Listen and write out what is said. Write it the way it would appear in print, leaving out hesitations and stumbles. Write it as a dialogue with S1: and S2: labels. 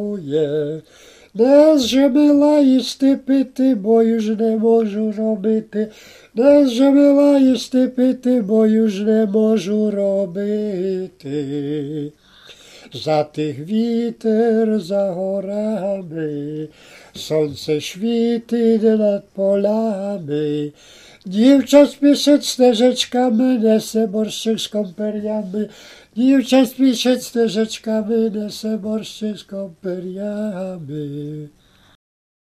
S1: Не же мила їсти пити, бо ж не можу робити. Не же мила їсти пити, бо ж не можу робити. За тих вітер за горами, сонце світить над полями. Дівча спішить стежечками, несе борщик з компер'ями. Дівча спішить стежечками, несе борщик з компер'ями.